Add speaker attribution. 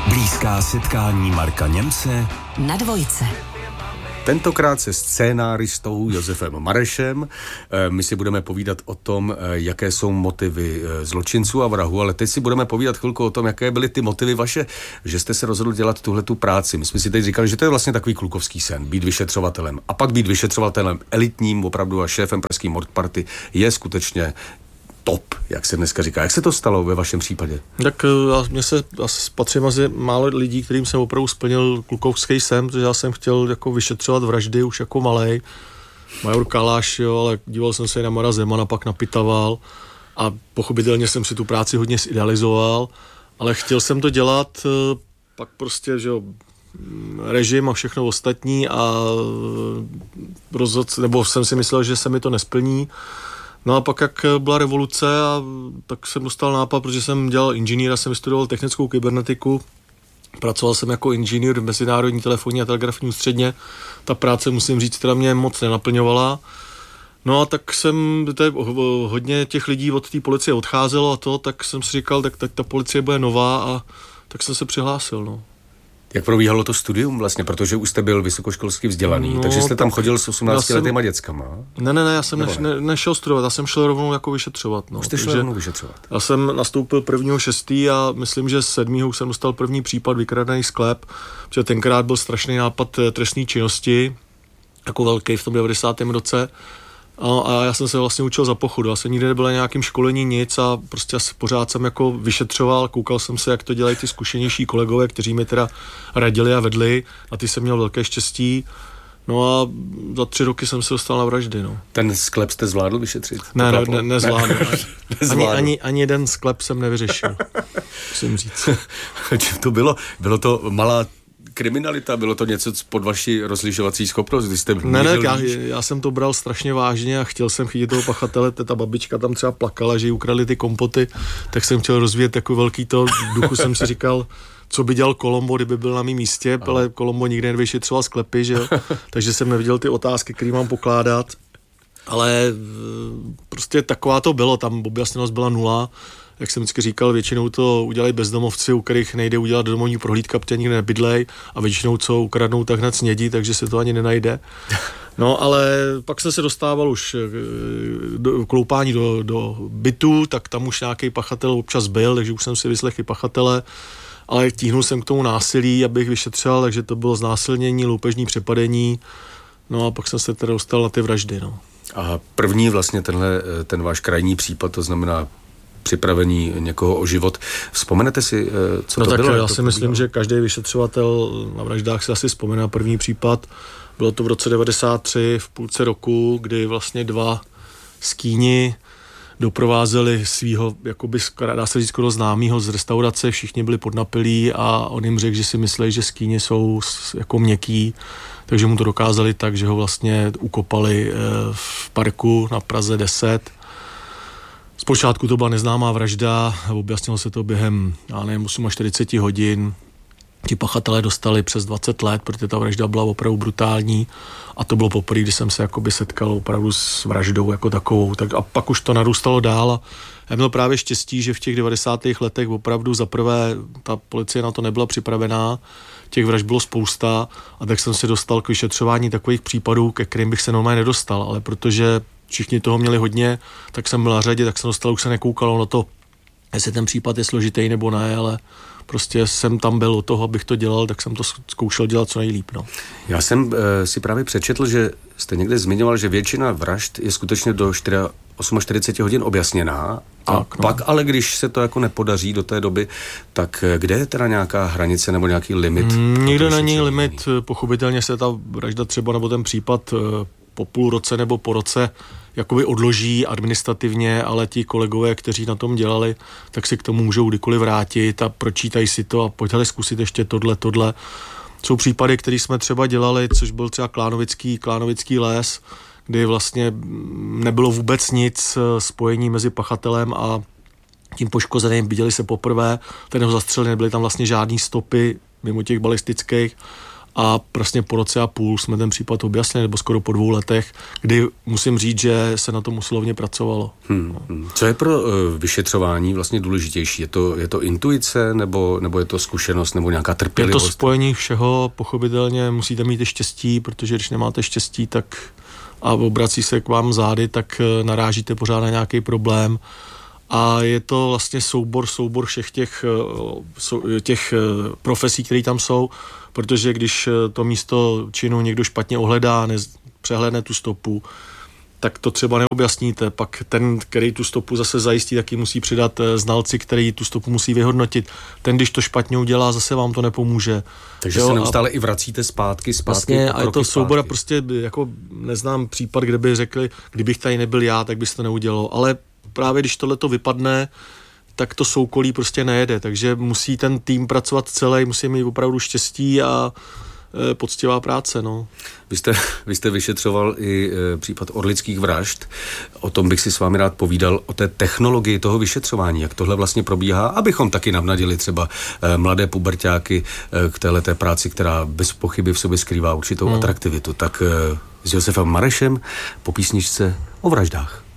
Speaker 1: Blízká setkání Marka Němce
Speaker 2: na Dvojce.
Speaker 3: Tentokrát se scénáristou Josefem Marešem. My si budeme povídat o tom, jaké jsou motivy zločinců a vrahů, ale teď si budeme povídat chvilku o tom, jaké byly ty motivy vaše, že jste se rozhodl dělat tuhletu práci. My jsme si teď říkali, že to je vlastně takový klukovský sen, být vyšetřovatelem. A pak být vyšetřovatelem elitním, opravdu a šéfem pražský Mordparty je skutečně top, jak se dneska říká. Jak se to stalo ve vašem případě?
Speaker 4: Tak mně se asi patří mezi málo lidí, kterým jsem opravdu splnil klukovský sen, protože já jsem chtěl jako vyšetřovat vraždy už jako malej. Major Kalaš, jo, ale díval jsem se i na Mara Zemana, pak na Pitaval a pochopitelně jsem si tu práci hodně zidealizoval, ale chtěl jsem to dělat, pak prostě, že jo, režim a všechno ostatní a nebo jsem si myslel, že se mi to nesplní. No a pak, jak byla revoluce, tak jsem dostal nápad, protože jsem dělal inženýra, jsem vystudoval technickou kybernetiku, pracoval jsem jako inženýr v Mezinárodní telefonní a telegrafní ústředně. Ta práce, musím říct, teda mě moc nenaplňovala. No a tak hodně těch lidí od té policie odcházelo a tak jsem si říkal, tak ta policie bude nová a tak jsem se přihlásil, no.
Speaker 3: Jak probíhalo to studium vlastně, protože už jste byl vysokoškolsky vzdělaný,
Speaker 4: no,
Speaker 3: takže jste tam chodil s 18letýma dětskama?
Speaker 4: Ne, já jsem nešel studovat, já jsem šel rovnou jako vyšetřovat. No.
Speaker 3: Už jste šel rovnou vyšetřovat?
Speaker 4: Já jsem nastoupil 1.6. a myslím, že 7. už jsem dostal první případ vykradený sklep, protože tenkrát byl strašný nápad trestné činnosti, jako velký v tom 90. roce. A já jsem se vlastně učil za pochodu. Já jsem nikdy nebyl na nějakým školení nic a prostě pořád jsem jako vyšetřoval, koukal jsem se, jak to dělají ty zkušenější kolegové, kteří mi teda radili a vedli a ty jsem měl velké štěstí. No a za 3 roky jsem se dostal na vraždy, no.
Speaker 3: Ten sklep jste zvládl vyšetřit?
Speaker 4: Nezvládl. Ani jeden sklep jsem nevyřešil, musím říct.
Speaker 3: to bylo? Bylo to malá kriminalita? Bylo to něco pod vaši rozlišovací schopnost? Když jste
Speaker 4: já jsem to bral strašně vážně a chtěl jsem chytit toho pachatele. Ta babička tam třeba plakala, že jí ukradli ty kompoty, tak jsem chtěl rozvíjet takový velký to. V duchu jsem si říkal, co by dělal Colombo, kdyby byl na mém místě, ale Colombo nikdy nevyšetřoval sklepy, že jo? Takže jsem neviděl ty otázky, které mám pokládat. Ale prostě taková to bylo, tam objasněnost byla 0. Jak jsem vždycky říkal, většinou to udělají bezdomovci, u kterých nejde udělat domovní prohlídka, protože nikde nebydlej a většinou co ukradnou, tak hned snědí, takže se to ani nenajde. No ale pak jsem se dostával už k kloupání do bytu, tak tam už nějaký pachatel občas byl, takže už jsem si vyslechl pachatele, ale tíhnul jsem k tomu násilí, abych vyšetřil, takže to bylo znásilnění, loupežní přepadení, no a pak jsem se teda dostal na ty vraždy, no.
Speaker 3: A první vlastně ten váš krajní případ, to znamená připravení někoho o život. Vzpomenete si, co to bylo?
Speaker 4: Já si myslím, že každý vyšetřovatel na vraždách si asi vzpomene na první případ. Bylo to v roce 93 v půlce roku, kdy vlastně 2 skýni doprovázeli svýho, jakoby, dá se říct, skoro známýho z restaurace, všichni byli podnapilí a on jim řekl, že si myslí, že skýni jsou jako měkký, takže mu to dokázali tak, že ho vlastně ukopali v parku na Praze 10. Zpočátku to byla neznámá vražda, objasnilo se to během, 48 hodin. Ti pachatelé dostali přes 20 let, protože ta vražda byla opravdu brutální a to bylo poprvé, kdy jsem se jakoby setkal opravdu s vraždou jako takovou. Tak a pak už to narůstalo dál a já měl právě štěstí, že v těch 90. letech opravdu zaprvé ta policie na to nebyla připravená, těch vražd bylo spousta a tak jsem se dostal k vyšetřování takových případů, ke kterým bych se normálně nedostal, ale protože všichni toho měli hodně, tak jsem byl na řadě, tak jsem dostal, už se nekoukalo na to, jestli ten případ je složitý nebo ne, ale prostě jsem tam byl od toho, abych to dělal, tak jsem to zkoušel dělat co nejlíp, no.
Speaker 3: Já jsem si právě přečetl, že jste někde zmiňoval, že většina vražd je skutečně do 48 hodin objasněná a tak, no. Pak ale když se to jako nepodaří do té doby, tak kde je teda nějaká hranice nebo nějaký limit?
Speaker 4: Nikde není limit, pochopitelně se ta vražda třeba nebo ten případ po půl roce nebo po roce jakoby odloží administrativně, ale ti kolegové, kteří na tom dělali, tak si k tomu můžou kdykoliv vrátit a pročítají si to a pojďte zkusit ještě tohle. Jsou případy, které jsme třeba dělali, což byl třeba Klánovický les, kdy vlastně nebylo vůbec nic spojení mezi pachatelem a tím poškozeným, viděli se poprvé, ten ho zastřelili, nebyly tam vlastně žádný stopy mimo těch balistických a prostě po roce a půl jsme ten případ objasnili, nebo skoro po 2 letech, kdy musím říct, že se na tom usilovně pracovalo.
Speaker 3: Co je pro vyšetřování vlastně důležitější? Je to intuice, nebo je to zkušenost, nebo nějaká trpělivost?
Speaker 4: Je to spojení všeho, pochopitelně musíte mít i štěstí, protože když nemáte štěstí, tak a obrací se k vám zády, tak narážíte pořád na nějaký problém. A je to vlastně soubor všech těch profesí, které tam jsou, protože když to místo činu někdo špatně ohledá, přehlédne tu stopu, tak to třeba neobjasníte. Pak ten, který tu stopu zase zajistí, taky musí přidat znalci, který tu stopu musí vyhodnotit. Ten, když to špatně udělá, zase vám to nepomůže.
Speaker 3: Takže se neustále i vracíte zpátky.
Speaker 4: Vlastně a je to soubor, prostě jako neznám případ, kde by řekli, kdybych tady nebyl já, tak by se to neudělalo. Ale právě když tohleto vypadne, tak to soukolí prostě nejede. Takže musí ten tým pracovat celý, musí mít opravdu štěstí a poctivá práce, no.
Speaker 3: Vy jste vyšetřoval i případ orlických vražd. O tom bych si s vámi rád povídal, o té technologii toho vyšetřování, jak tohle vlastně probíhá, abychom taky navnadili třeba mladé puberťáky k téhleté práci, která bez pochyby v sobě skrývá určitou atraktivitu. Tak s Josefem Marešem po písničce o vraždách.